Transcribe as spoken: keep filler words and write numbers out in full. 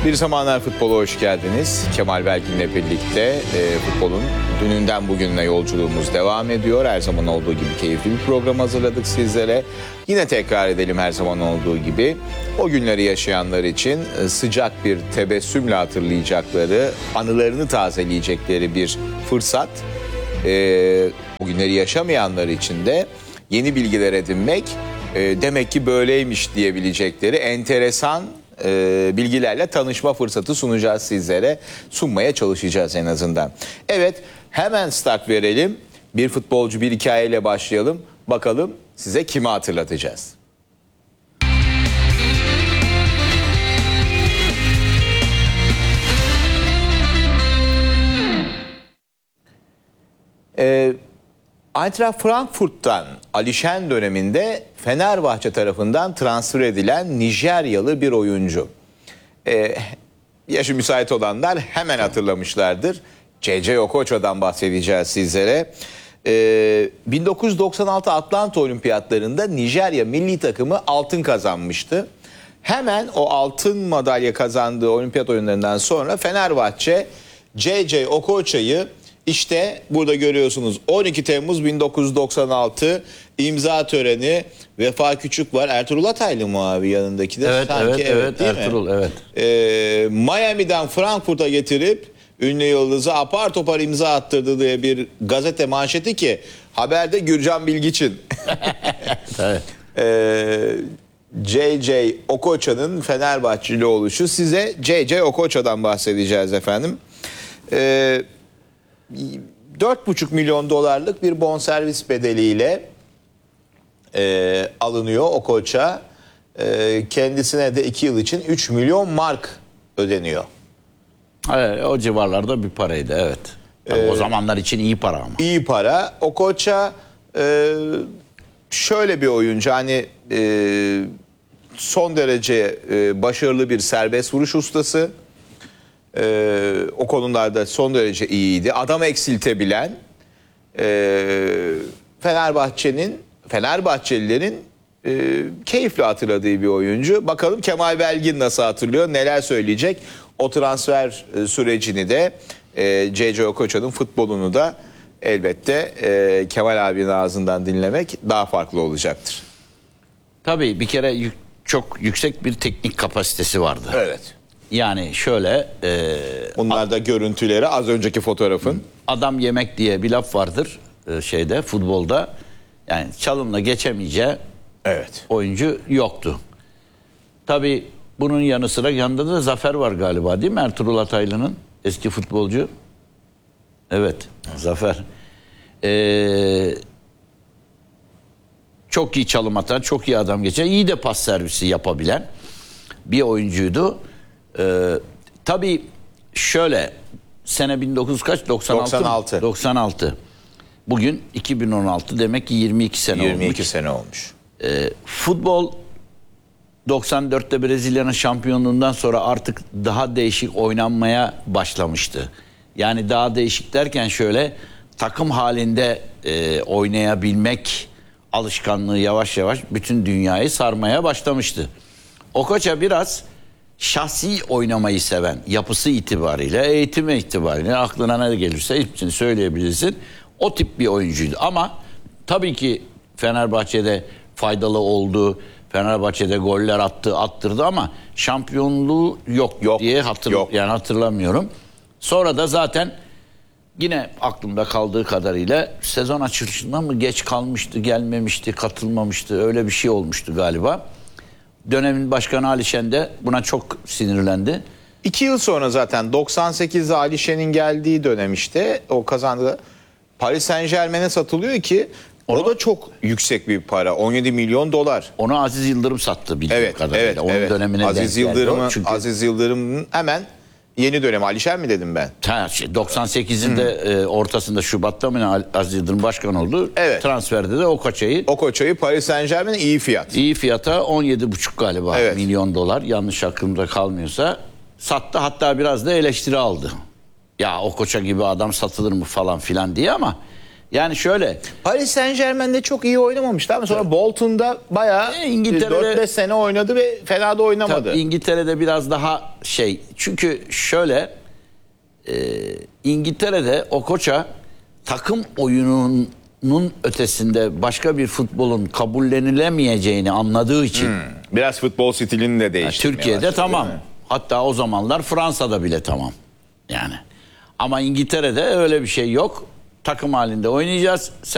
Bir Zamanlar Futbol'a hoş geldiniz. Kemal Belgin'le birlikte e, futbolun dününden bugününe yolculuğumuz devam ediyor. Her zaman olduğu gibi keyifli bir program hazırladık sizlere. Yine tekrar edelim, her zaman olduğu gibi o günleri yaşayanlar için e, sıcak bir tebessümle hatırlayacakları, anılarını tazeleyecekleri bir fırsat. E, o günleri yaşamayanlar için de yeni bilgiler edinmek, e, demek ki böyleymiş diyebilecekleri enteresan e, bilgilerle tanışma fırsatı sunacağız sizlere. Sunmaya çalışacağız en azından. Evet, hemen start verelim. Bir futbolcu, bir hikayeyle başlayalım. Bakalım size kimi hatırlatacağız. Ee, Eintracht Frankfurt'tan Alişen döneminde Fenerbahçe tarafından transfer edilen Nijeryalı bir oyuncu. Ee, yaşı müsait olanlar hemen hatırlamışlardır. C C Okocha'dan bahsedeceğiz sizlere. Ee, bin dokuz yüz doksan altı Atlanta Olimpiyatlarında Nijerya milli takımı altın kazanmıştı. Hemen o altın madalya kazandığı olimpiyat oyunlarından sonra Fenerbahçe C C Okocha'yı, İşte burada görüyorsunuz, on iki Temmuz bin dokuz yüz doksan altı imza töreni. Vefa Küçük var. Ertuğrul Ataylı mı abi yanındaki de? Evet, sanki, evet, evet, değil Ertuğrul, mi? evet. Ee, Miami'den Frankfurt'a getirip ünlü yıldızı apar topar imza attırdı diye bir gazete manşeti ki haberde Gürcan Bilgiç'in. Evet. ee, C C Okocha'nın Fenerbahçeli oluşu. Size C C Okocha'dan bahsedeceğiz efendim. Ee, dört buçuk milyon dolarlık bir bonservis bedeliyle e, alınıyor Okocha. E, kendisine de iki yıl için üç milyon mark ödeniyor. Evet, o civarlarda bir paraydı, evet. Tabii ee, o zamanlar için iyi para ama. İyi para. Okocha e, şöyle bir oyuncu, hani e, son derece e, başarılı bir serbest vuruş ustası. Ee, o konularda son derece iyiydi. Adam eksiltebilen, e, Fenerbahçe'nin, Fenerbahçelilerin e, keyifle hatırladığı bir oyuncu. Bakalım Kemal Belgin nasıl hatırlıyor, neler söyleyecek? O transfer e, sürecini de e, C C Okocha'nın futbolunu da elbette e, Kemal abinin ağzından dinlemek daha farklı olacaktır. Tabii bir kere yük, çok yüksek bir teknik kapasitesi vardı. Evet. Yani şöyle... E, Bunlar da görüntüleri, az önceki fotoğrafın. Adam yemek diye bir laf vardır e, şeyde, futbolda. Yani çalımla geçemeyeceği evet. oyuncu yoktu. Tabii bunun yanı sıra yanında da Zafer var galiba, değil mi? Ertuğrul Ataylı'nın eski futbolcu. Evet, Zafer. Ee, çok iyi çalım atan, çok iyi adam geçen, iyi de pas servisi yapabilen bir oyuncuydu. Ee, tabii şöyle, sene bin dokuz yüz kaç? doksan altı. doksan altı. doksan altı. Bugün iki bin on altı, demek ki yirmi iki sene yirmi iki olmuş. sene olmuş. Ee, futbol doksan dörtte Brezilya'nın şampiyonluğundan sonra artık daha değişik oynanmaya başlamıştı. Yani daha değişik derken şöyle, takım halinde e, oynayabilmek alışkanlığı yavaş yavaş bütün dünyayı sarmaya başlamıştı. Okocha biraz şahsi oynamayı seven, yapısı itibariyle, eğitimi itibariyle, aklına ne gelirse hepsini söyleyebilirsin. O tip bir oyuncuydu ama tabii ki Fenerbahçe'de faydalı oldu. Fenerbahçe'de goller attı, attırdı ama şampiyonluğu yok, yok diye hatır, yok. Yani hatırlamıyorum. Sonra da zaten yine aklımda kaldığı kadarıyla sezon açılışında mı geç kalmıştı, gelmemişti, katılmamıştı, öyle bir şey olmuştu galiba. Dönemin başkanı Alişen de buna çok sinirlendi. İki yıl sonra zaten doksan sekizde Alişen'in geldiği dönem, işte o kazandı. Paris Saint-Germain'e satılıyor ki o onu, da çok yüksek bir para. on yedi milyon dolar. Onu Aziz Yıldırım sattı bildiğim evet, kadarıyla. Evet, Onun evet. dönemine Aziz Yıldırım'ın çünkü... Aziz Yıldırım'ın hemen yeni dönemi. Alişen mi dedim ben? Ha, şey, doksan sekizin de e, ortasında, Şubat'ta mı Aziz Yıldırım başkan oldu. Evet. Transferde de Okocha'yı Okocha'yı Paris Saint-Germain'e iyi fiyat. İyi fiyata on yedi buçuk galiba, evet, milyon dolar, yanlış aklımda kalmıyorsa sattı. Hatta biraz da eleştiri aldı. Ya Okocha gibi adam satılır mı falan filan diye, ama Yani şöyle Paris Saint Germain'de çok iyi oynamamıştı ama sonra Bolton'da bayağı E, İngiltere'de- dört beş sene oynadı ve fena da oynamadı. tabii İngiltere'de biraz daha şey. Çünkü şöyle e, İngiltere'de o koça takım oyununun ötesinde başka bir futbolun kabullenilemeyeceğini anladığı için Biraz futbol stilini de değiştirmeye Türkiye'de başladı, tamam. değil mi? Hatta o zamanlar Fransa'da bile tamam. Yani. Ama İngiltere'de öyle bir şey yok. Takım halinde oynayacağız.